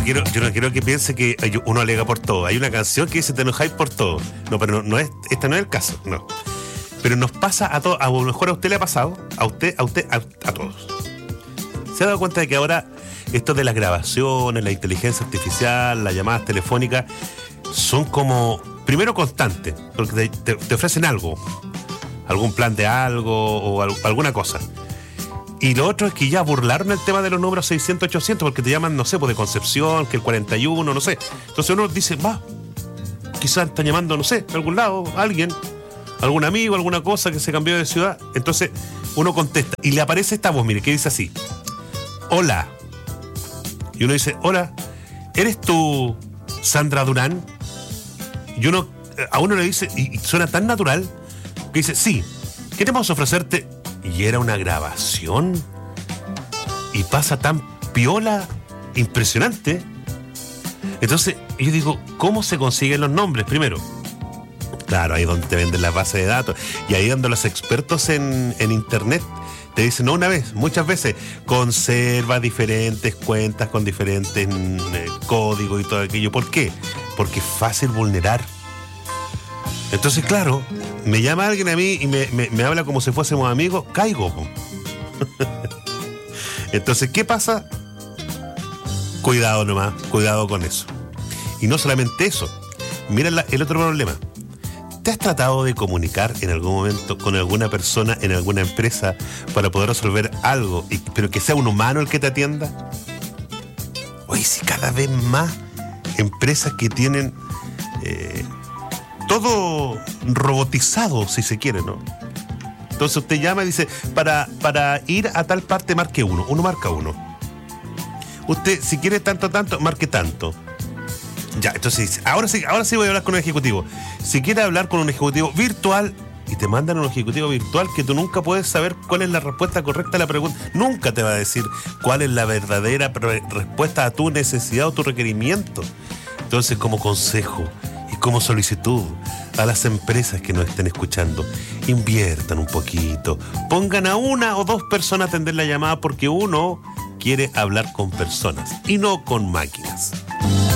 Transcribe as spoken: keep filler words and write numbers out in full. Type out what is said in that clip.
no quiero, yo no quiero que piense que uno alega por todo. Hay una canción que dice te enojáis por todo. No, pero no, no es, este no es el caso, no. Pero nos pasa a todos, a lo mejor a usted le ha pasado, a usted, a usted, a, a todos. ¿Se ha dado cuenta de que ahora esto de las grabaciones, la inteligencia artificial, las llamadas telefónicas, son como, primero constantes, porque te, te, te ofrecen algo, algún plan de algo o al, alguna cosa. Y lo otro es que ya burlaron el tema de los números seiscientos, ochocientos, porque te llaman, no sé, pues de Concepción, que el cuarenta y uno, no sé. Entonces uno dice, va, quizás están llamando, no sé, de algún lado, alguien, algún amigo, alguna cosa que se cambió de ciudad. Entonces uno contesta y le aparece esta voz, mire, que dice así: hola. Y uno dice, hola, ¿eres tú Sandra Durán? Y uno, a uno le dice, y suena tan natural, que dice, sí, queremos ofrecerte. Y era una grabación. Y pasa tan piola, impresionante. Entonces, yo digo, ¿cómo se consiguen los nombres? Primero, claro, ahí es donde te venden las bases de datos. Y ahí donde los expertos en, en internet te dicen, no una vez, muchas veces, conserva diferentes cuentas con diferentes eh, códigos y todo aquello. ¿Por qué? Porque es fácil vulnerar. Entonces, claro, me llama alguien a mí y me, me, me habla como si fuésemos amigos, caigo. Entonces, ¿qué pasa? Cuidado nomás, cuidado con eso. Y no solamente eso, mira la, el otro problema. ¿Te has tratado de comunicar en algún momento con alguna persona en alguna empresa para poder resolver algo, y, pero que sea un humano el que te atienda? Oye, si cada vez más empresas que tienen eh, todo robotizado, si se quiere, ¿no? Entonces usted llama y dice, para, para ir a tal parte marque uno, uno marca uno. Usted, si quiere tanto, tanto, marque tanto. Ya, entonces, ahora sí, ahora sí voy a hablar con un ejecutivo. Si quiere hablar con un ejecutivo virtual, y te mandan un ejecutivo virtual que tú nunca puedes saber cuál es la respuesta correcta a la pregunta. Nunca te va a decir cuál es la verdadera pre- respuesta a tu necesidad o tu requerimiento. Entonces, como consejo y como solicitud a las empresas que nos estén escuchando, inviertan un poquito, pongan a una o dos personas a atender la llamada, porque uno quiere hablar con personas y no con máquinas.